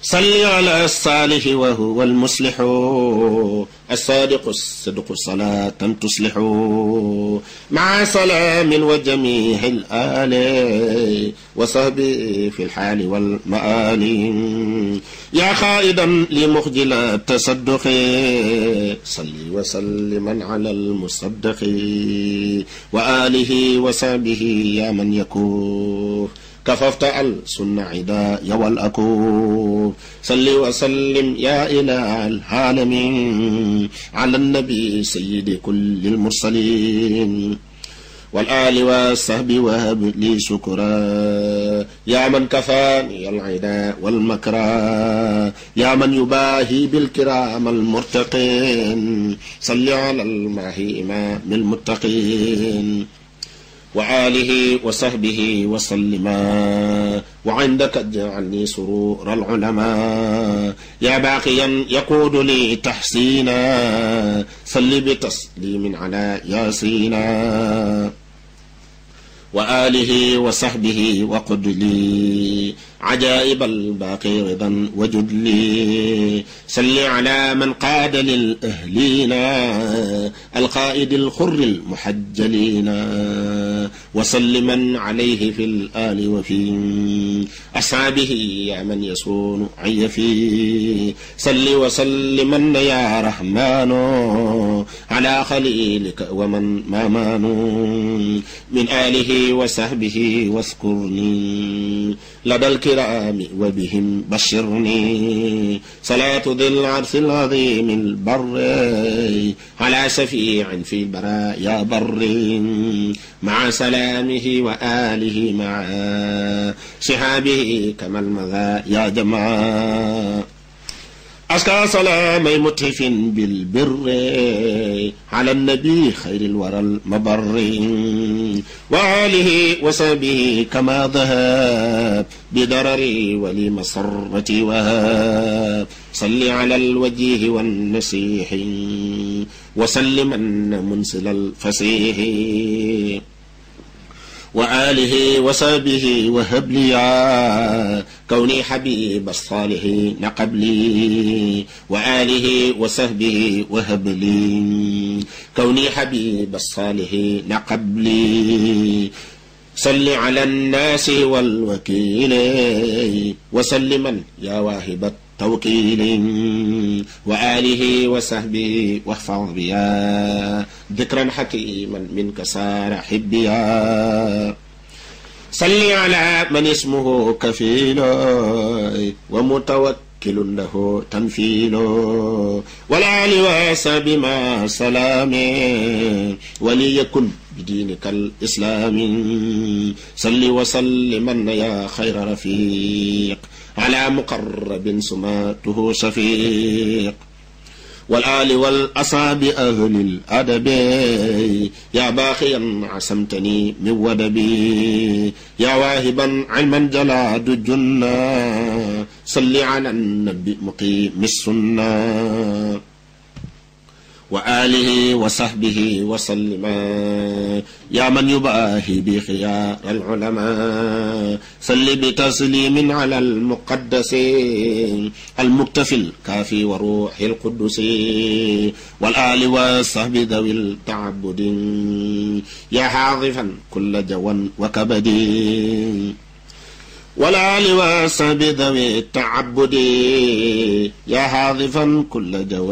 صل على الصالح وهو المصلح الصادق الصدق صلاة تصلح مع سلام وجميع الآل وصحبه في الحال والمآل يا خائدا لمخجل التصدق صل وسلما على المصدق وآله وصحبه يا من يكون كففت ألسن عداي والأكوب صل وسلم يا إله العالمين على النبي سيد كل المرسلين والآل والصحب وهب لي شكرا يا من كفاني العداء والمكرا يا من يباهي بالكرام المرتقين صل على الماهي إمام المتقين وآله وصحبه وسلما وعندك اجعلني سرور العلماء يا باقيا يقود لي تحسينا صل بتسليم على ياسينا وآله وصحبه وقد لي عجائب الباقي رضا وجد لي صل على من قاد للأهلين القائد الخر المحجلين وسلما عليه في الآل وفي أصحابه يا من يصون عيفي صل وسلما يا رحمن على خليلك ومن مامان من آله وصحبه واذكرني لدى الكرام وبهم بشرني صلاة ذي العرش العظيم البر على شفيع في البرايا بر مع سلامه وآله مع صحابه كما المذايا جمعا أسكى سلامي متحف بالبر على النبي خير الورى المبر وآله وصحبه كما ذهب بدرري ولمسرتي وهاب صل على الوجيه والنسيح وسلمن منزل الفسيح وآله وصحبه وهب لي كوني حبيب الصالحين قبلي وآله وصحبه وهب لي كوني حبيب الصالحين قبلي صل على الناس والوكيل وسلما يا واهب التوكيل وآله وصحبه واحفظ بيا ذكرا حكيما منك صار حبيا صل على من اسمه كفيل ومتوكل له تنفيل والآل وصحب ما سلام وليكن بدينك الإسلام صل وسلما يا خير رفيق على مقرب سماته شفيق والآل والأصحاب أهل الأدب يا باقيا عصمتني من ودبي يا واهبا علما جلاد الجنة صل على النبي مقيم السنة وآله وصحبه وسلم يا من يباهي بخيار العلماء صل بتسليم على المقدس المكتفي الكافي وروح القدس والآل والصحب ذوي التعبد يا حاضفا كل جوى وكبد والآل والصحب ذوي التعبد يا حاضفا كل جوى